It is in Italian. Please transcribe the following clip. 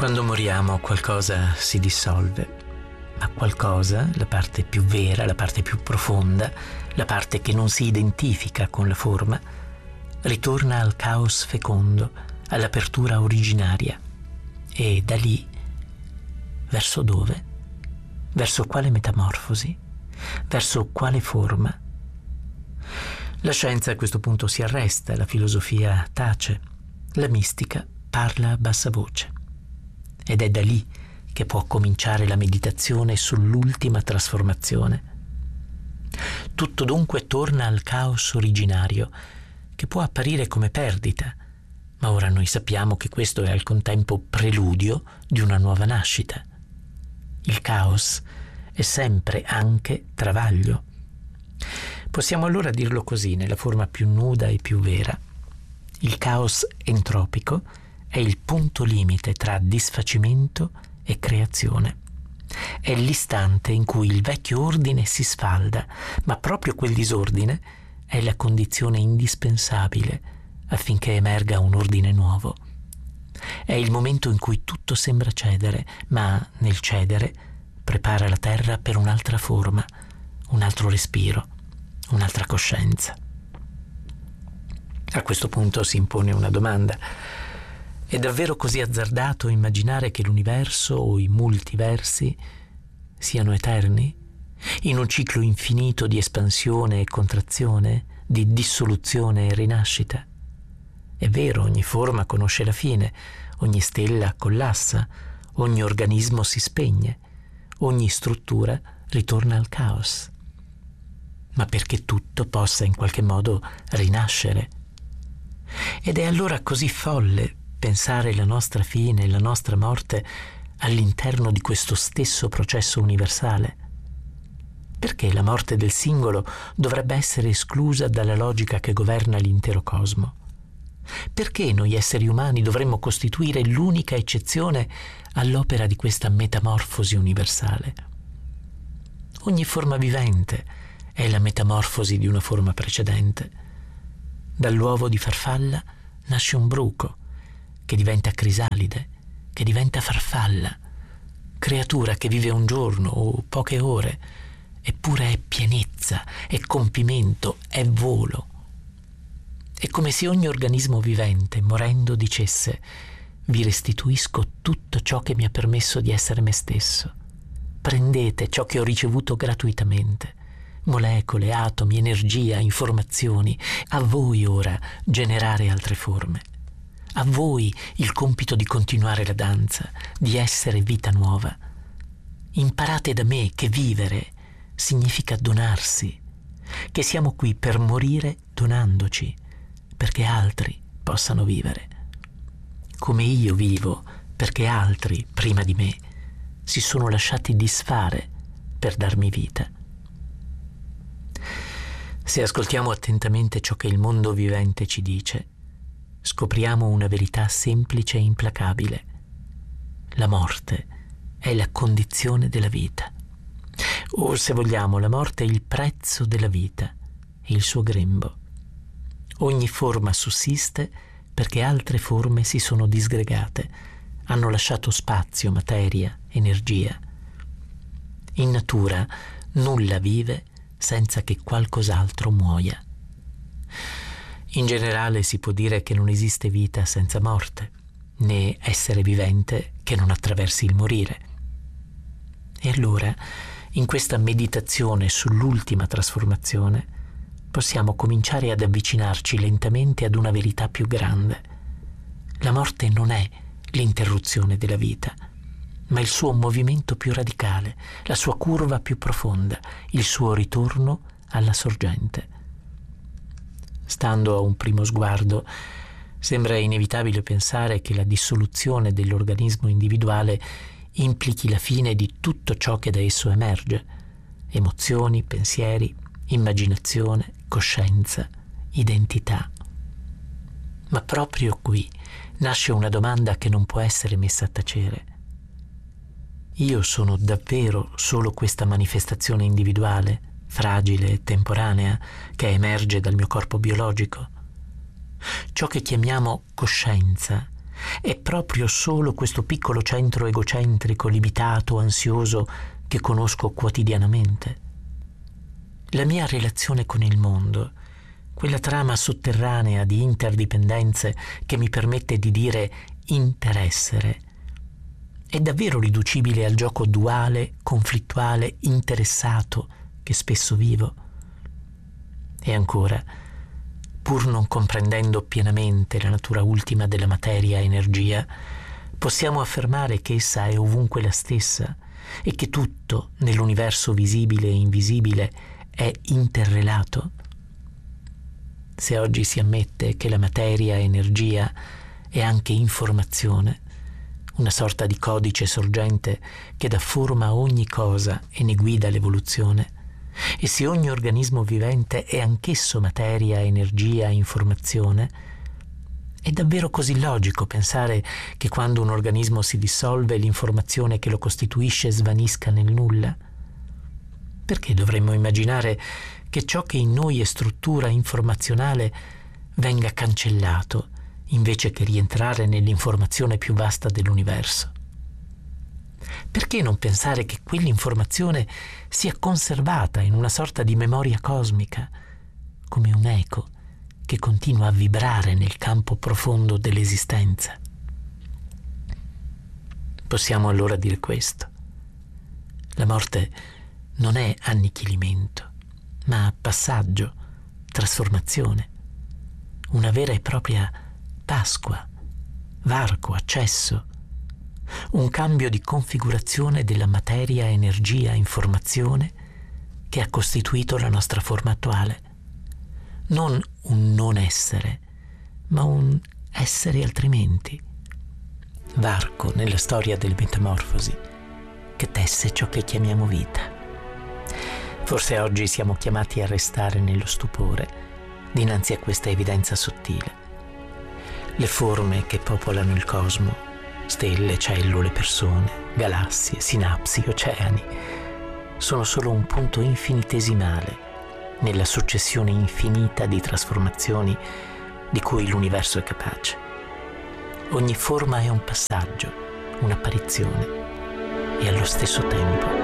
Quando moriamo qualcosa si dissolve, ma qualcosa, la parte più vera, la parte più profonda, la parte che non si identifica con la forma, ritorna al caos fecondo, all'apertura originaria. E da lì, verso dove? Verso quale metamorfosi? Verso quale forma? La scienza a questo punto si arresta, la filosofia tace, la mistica parla a bassa voce. Ed è da lì che può cominciare la meditazione sull'ultima trasformazione. Tutto dunque torna al caos originario, che può apparire come perdita, ma ora noi sappiamo che questo è al contempo preludio di una nuova nascita. Il caos è sempre anche travaglio. Possiamo allora dirlo così, nella forma più nuda e più vera. Il caos entropico è il punto limite tra disfacimento e creazione. È l'istante in cui il vecchio ordine si sfalda, ma proprio quel disordine è la condizione indispensabile affinché emerga un ordine nuovo. È il momento in cui tutto sembra cedere, ma nel cedere prepara la terra per un'altra forma, un altro respiro, un'altra coscienza. A questo punto si impone una domanda. È davvero così azzardato immaginare che l'universo o i multiversi siano eterni? In un ciclo infinito di espansione e contrazione, di dissoluzione e rinascita? È vero, ogni forma conosce la fine, ogni stella collassa, ogni organismo si spegne, ogni struttura ritorna al caos. Ma perché tutto possa in qualche modo rinascere. Ed è allora così folle pensare la nostra fine e la nostra morte all'interno di questo stesso processo universale. Perché la morte del singolo dovrebbe essere esclusa dalla logica che governa l'intero cosmo? Perché noi esseri umani dovremmo costituire l'unica eccezione all'opera di questa metamorfosi universale? Ogni forma vivente è la metamorfosi di una forma precedente. Dall'uovo di farfalla nasce un bruco, che diventa crisalide, che diventa farfalla, creatura che vive un giorno o poche ore, eppure è pienezza, è compimento, è volo. È come se ogni organismo vivente, morendo, dicesse: vi restituisco tutto ciò che mi ha permesso di essere me stesso. Prendete ciò che ho ricevuto gratuitamente. Molecole, atomi, energia, informazioni. A voi ora generare altre forme. A voi il compito di continuare la danza, di essere vita nuova. Imparate da me che vivere significa donarsi, che siamo qui per morire donandoci, perché altri possano vivere. Come io vivo perché altri, prima di me, si sono lasciati disfare per darmi vita. Se ascoltiamo attentamente ciò che il mondo vivente ci dice, scopriamo una verità semplice e implacabile. La morte è la condizione della vita. O, se vogliamo, la morte è il prezzo della vita, il suo grembo. Ogni forma sussiste perché altre forme si sono disgregate, hanno lasciato spazio, materia, energia. In natura nulla vive senza che qualcos'altro muoia. In generale si può dire che non esiste vita senza morte, né essere vivente che non attraversi il morire. E allora, in questa meditazione sull'ultima trasformazione, possiamo cominciare ad avvicinarci lentamente ad una verità più grande. La morte non è l'interruzione della vita, ma il suo movimento più radicale, la sua curva più profonda, il suo ritorno alla sorgente. Stando a un primo sguardo, sembra inevitabile pensare che la dissoluzione dell'organismo individuale implichi la fine di tutto ciò che da esso emerge: emozioni, pensieri, immaginazione, coscienza, identità. Ma proprio qui nasce una domanda che non può essere messa a tacere. Io sono davvero solo questa manifestazione individuale, fragile e temporanea, che emerge dal mio corpo biologico? Ciò che chiamiamo coscienza È proprio solo questo piccolo centro egocentrico, limitato, ansioso, che conosco quotidianamente. La mia relazione con il mondo, quella trama sotterranea di interdipendenze che mi permette di dire interessere, è davvero riducibile al gioco duale, conflittuale, interessato che spesso vivo? E ancora, pur non comprendendo pienamente la natura ultima della materia-energia, possiamo affermare che essa è ovunque la stessa e che tutto nell'universo visibile e invisibile è interrelato? Se oggi si ammette che la materia-energia è anche informazione, una sorta di codice sorgente che dà forma a ogni cosa e ne guida l'evoluzione, e se ogni organismo vivente è anch'esso materia, energia, informazione, è davvero così logico pensare che quando un organismo si dissolve l'informazione che lo costituisce svanisca nel nulla? Perché dovremmo immaginare che ciò che in noi è struttura informazionale venga cancellato invece che rientrare nell'informazione più vasta dell'universo? Perché non pensare che quell'informazione sia conservata in una sorta di memoria cosmica, come un eco che continua a vibrare nel campo profondo dell'esistenza? Possiamo allora dire questo: la morte non è annichilimento, ma passaggio, trasformazione, una vera e propria Pasqua, varco, accesso, un cambio di configurazione della materia, energia, informazione che ha costituito la nostra forma attuale. Non un non essere, ma un essere altrimenti. Varco nella storia delle metamorfosi che tesse ciò che chiamiamo vita. Forse oggi siamo chiamati a restare nello stupore dinanzi a questa evidenza sottile. Le forme che popolano il cosmo, stelle, cellule, persone, galassie, sinapsi, oceani, sono solo un punto infinitesimale nella successione infinita di trasformazioni di cui l'universo è capace. Ogni forma è un passaggio, un'apparizione e allo stesso tempo